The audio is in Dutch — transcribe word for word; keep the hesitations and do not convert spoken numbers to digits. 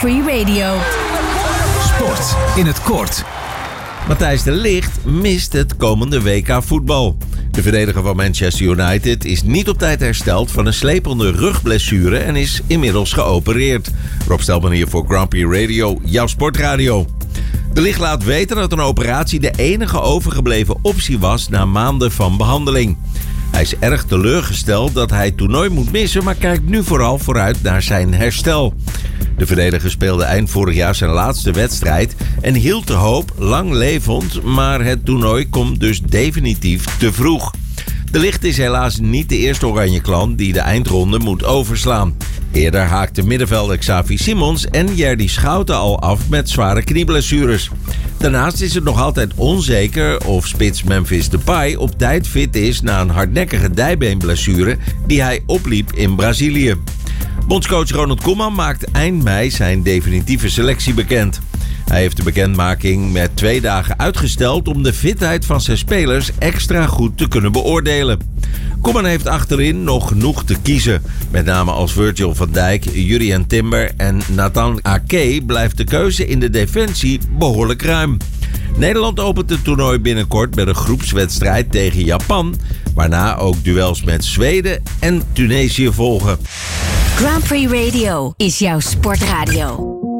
Grand Prix Radio. Sport in het kort. Matthijs de Ligt mist het komende W K voetbal. De verdediger van Manchester United is niet op tijd hersteld van een slepende rugblessure en is inmiddels geopereerd. Rob Stelman hier voor Grand Prix Radio, jouw sportradio. De Ligt laat weten dat een operatie de enige overgebleven optie was na maanden van behandeling. Hij is erg teleurgesteld dat hij het toernooi moet missen, maar kijkt nu vooral vooruit naar zijn herstel. De verdediger speelde eind vorig jaar zijn laatste wedstrijd en hield de hoop lang levend, maar het toernooi komt dus definitief te vroeg. De Ligt is helaas niet de eerste oranje klant die de eindronde moet overslaan. Eerder haakten middenvelder Xavi Simons en Jerdy Schouten al af met zware knieblessures. Daarnaast is het nog altijd onzeker of spits Memphis Depay op tijd fit is na een hardnekkige dijbeenblessure die hij opliep in Brazilië. Bondscoach Ronald Koeman maakt eind mei zijn definitieve selectie bekend. Hij heeft de bekendmaking met twee dagen uitgesteld om de fitheid van zijn spelers extra goed te kunnen beoordelen. Koeman heeft achterin nog genoeg te kiezen. Met name als Virgil van Dijk, Jurrien Timber en Nathan Ake blijft de keuze in de defensie behoorlijk ruim. Nederland opent het toernooi binnenkort met een groepswedstrijd tegen Japan, waarna ook duels met Zweden en Tunesië volgen. Grand Prix Radio is jouw sportradio.